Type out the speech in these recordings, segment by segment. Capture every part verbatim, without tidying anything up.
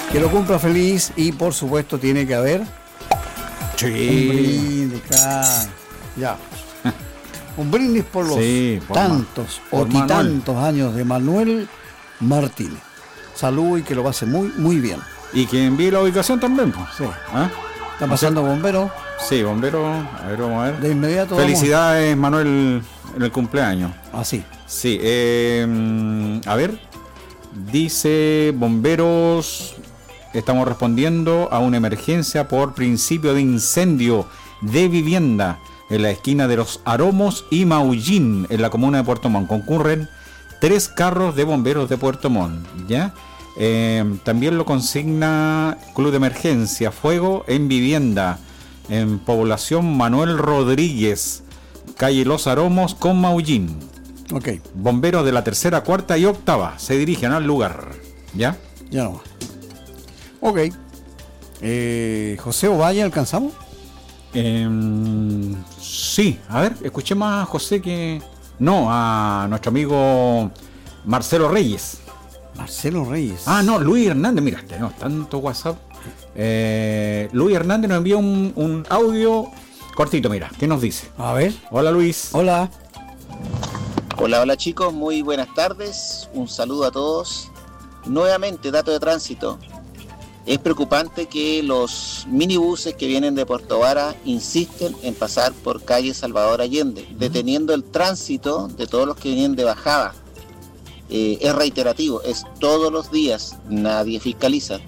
Que lo cumpla feliz y por supuesto tiene que haber Sí. un brindis, claro. Ya. Un brindis por los Sí, por tantos Ma- o por Manuel. titantos años de Manuel Martínez. Salud y que lo pase muy, muy bien. Y que envíe la ubicación también, pues. Sí. ¿Ah? Está pasando bombero. Sí, bombero. A ver, vamos a ver. De inmediato. Felicidades, Manuel, en el cumpleaños. Vamos. Así. Sí, eh, a ver. Dice bomberos. Estamos respondiendo a una emergencia por principio de incendio de vivienda en la esquina de Los Aromos y Maullín, en la comuna de Puerto Montt. Concurren tres carros de bomberos de Puerto Montt, ¿ya? Eh, también lo consigna Club de Emergencia, fuego en vivienda, en población Manuel Rodríguez, calle Los Aromos con Maullín. Ok. Bomberos de la tercera, cuarta y octava se dirigen al lugar, ¿ya? Ya no más. Ok. Eh, José Ovalle, ¿alcanzamos? Eh, sí, a ver, escuchemos a José que... No, a nuestro amigo Marcelo Reyes. Marcelo Reyes. Ah, no, Luis Hernández, mira, tenemos tanto WhatsApp. Eh, Luis Hernández nos envía un, un audio cortito, mira, ¿qué nos dice? A ver. Hola Luis. Hola. Hola, hola chicos, muy buenas tardes, un saludo a todos. Nuevamente, dato de tránsito. Es preocupante que los minibuses que vienen de Puerto Vara insisten en pasar por calle Salvador Allende, deteniendo el tránsito de todos los que vienen de bajada. Eh, es reiterativo, es todos los días, nadie fiscaliza.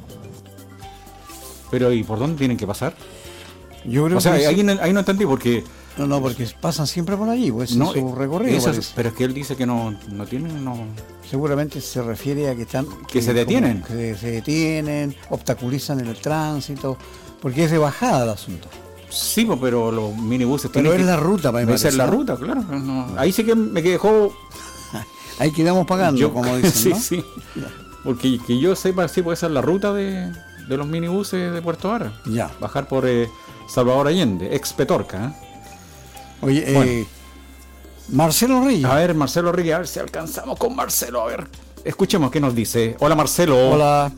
Pero ¿y por dónde tienen que pasar? Yo creo O sea, que ahí sí. no, ahí no entendí porque... No, no, porque pasan siempre por allí, pues No, es su recorrido. eso es- parece. pero es que él dice que no, no tienen... No... Seguramente se refiere a que están... Que se detienen. como Que se detienen, obstaculizan el tránsito, porque es de bajada el asunto. Sí, pues, pero los minibuses Pero tienen es que... la ruta, para Esa es la ruta, claro. no. Ahí sí que me dejó... Ahí quedamos pagando, Yo- como dicen, sí, ¿no? sí. Porque que yo sepa, sí, pues esa es la ruta de, de los minibuses de Puerto Vara. Ya. Bajar por eh, Salvador Allende, ex Petorca. ¿eh? Oye, eh, Bueno. Marcelo Reyes. A ver, Marcelo Ríos, a ver si alcanzamos con Marcelo. A ver, escuchemos qué nos dice. Hola, Marcelo. Hola.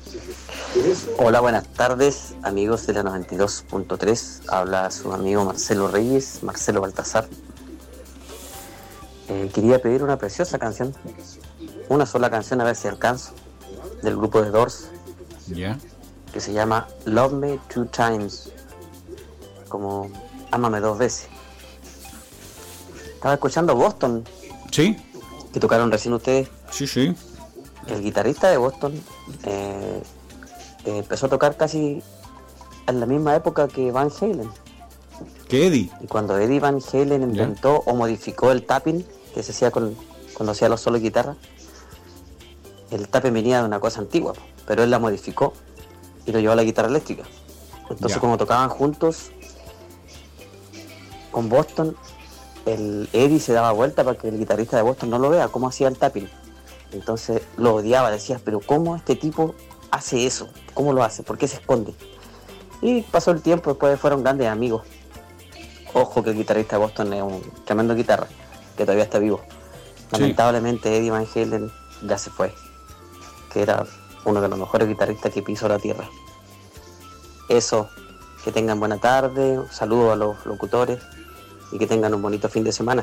Hola, buenas tardes, amigos de la noventa y dos punto tres. Habla su amigo Marcelo Reyes, Marcelo Baltasar. Eh, quería pedir una preciosa canción, una sola canción, a ver si alcanzo, del grupo de Doors, Ya. que se llama Love Me Two Times, como Ámame dos veces. Estaba escuchando Boston, Sí, que tocaron recién ustedes. sí, sí. El guitarrista de Boston eh, eh, empezó a tocar casi en la misma época que Van Halen. Que Eddie. Y cuando Eddie Van Halen inventó o modificó el tapping, que se hacía con, cuando hacía los solos de guitarra, el tapping venía de una cosa antigua, pero él la modificó y lo llevó a la guitarra eléctrica. Entonces, Ya. como tocaban juntos con Boston, el Eddie se daba vuelta para que el guitarrista de Boston no lo vea, cómo hacía el tapping. Entonces lo odiaba, decía, pero ¿cómo este tipo hace eso? ¿Cómo lo hace? ¿Por qué se esconde? Y pasó el tiempo, después fueron grandes amigos. Ojo que el guitarrista de Boston es un tremendo guitarra, que todavía está vivo. Lamentablemente Eddie Van Halen ya se fue, que era uno de los mejores guitarristas que pisó la tierra. Eso, que tengan buena tarde, un saludo a los locutores y que tengan un bonito fin de semana.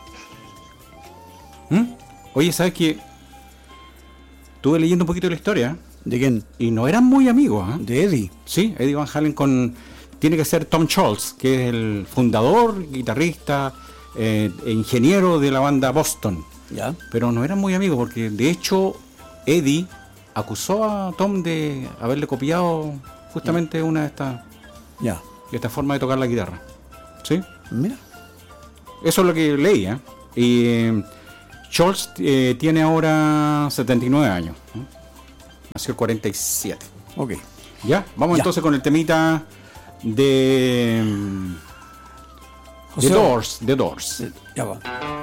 ¿Mm? Oye, ¿sabes qué? Estuve leyendo un poquito la historia ¿De quién? y no eran muy amigos. ¿eh? De Eddie. Sí, Eddie Van Halen con... Tiene que ser Tom Scholz, que es el fundador, guitarrista, eh, e ingeniero de la banda Boston. Ya. Pero no eran muy amigos porque, de hecho, Eddie acusó a Tom de haberle copiado justamente una de estas Ya. de esta forma de tocar la guitarra. ¿Sí? Mira. Eso es lo que leí, ¿eh? Y eh, Scholz eh, tiene ahora setenta y nueve años. ¿eh? Nació el cuarenta y siete. Ok. Ya, vamos Ya. entonces con el temita de... José- The Doors, The Doors. Ya va.